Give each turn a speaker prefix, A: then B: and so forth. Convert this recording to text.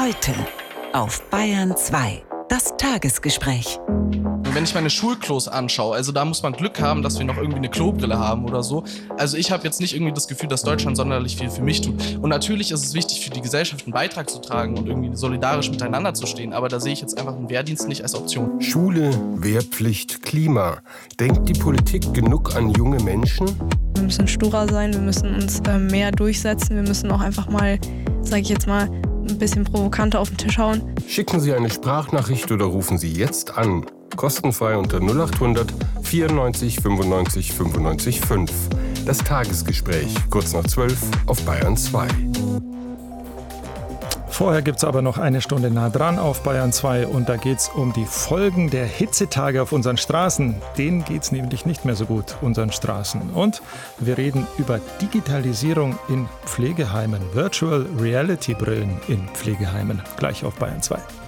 A: Heute auf Bayern 2. Das Tagesgespräch.
B: Wenn ich meine Schulklos anschaue, also da muss man Glück haben, dass wir noch irgendwie eine Klobrille haben oder so. Also ich habe jetzt nicht irgendwie das Gefühl, dass Deutschland sonderlich viel für mich tut. Und natürlich ist es wichtig, für die Gesellschaft einen Beitrag zu tragen und irgendwie solidarisch miteinander zu stehen. Aber da sehe ich jetzt einfach einen Wehrdienst nicht als Option.
C: Schule, Wehrpflicht, Klima. Denkt die Politik genug an junge Menschen?
D: Wir müssen sturer sein, wir müssen uns mehr durchsetzen. Wir müssen auch einfach mal, sage ich jetzt mal, ein bisschen provokanter auf den Tisch hauen.
C: Schicken Sie eine Sprachnachricht oder rufen Sie jetzt an. Kostenfrei unter 0800 94 95 95 5. Das Tagesgespräch, kurz nach 12 auf Bayern 2.
E: Vorher gibt es aber noch eine Stunde nah dran auf Bayern 2 und da geht es um die Folgen der Hitzetage auf unseren Straßen. Denen geht es nämlich nicht mehr so gut, unseren Straßen. Und wir reden über Digitalisierung in Pflegeheimen, Virtual Reality Brillen in Pflegeheimen, gleich auf Bayern 2.